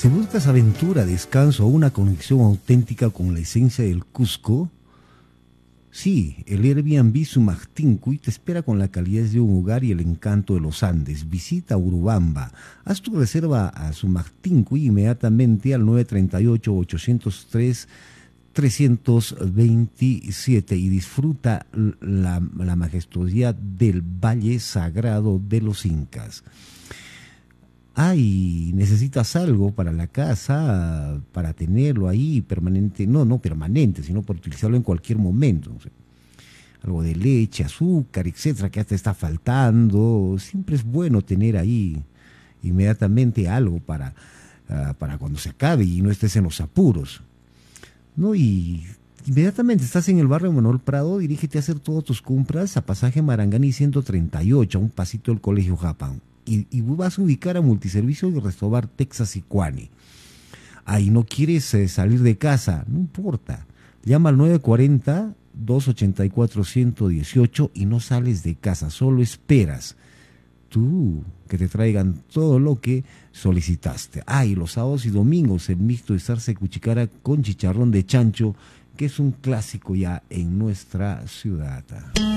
Si buscas aventura, descanso o una conexión auténtica con la esencia del Cusco, sí, el Airbnb Sumajtincuy te espera con la calidez de un hogar y el encanto de los Andes. Visita Urubamba. Haz tu reserva a Sumajtincuy inmediatamente al 938-803-327 y disfruta la majestuosidad del Valle Sagrado de los Incas. Y necesitas algo para la casa, para tenerlo ahí permanente, no permanente, sino para utilizarlo en cualquier momento. O sea, algo de leche, azúcar, etcétera, que ya te está faltando. Siempre es bueno tener ahí inmediatamente algo para cuando se acabe y no estés en los apuros, ¿no? Y inmediatamente estás en el barrio Manuel Prado, dirígete a hacer todas tus compras a Pasaje Marangani 138, a un pasito del Colegio Japán. Y vas a ubicar a Multiservicios y Restobar Texas y Cuani. Ahí no quieres salir de casa, no importa. Llama al 940-284-118 y no sales de casa, solo esperas tú que te traigan todo lo que solicitaste. Y los sábados y domingos el mixto de zarza cuchicara con chicharrón de chancho, que es un clásico ya en nuestra ciudad.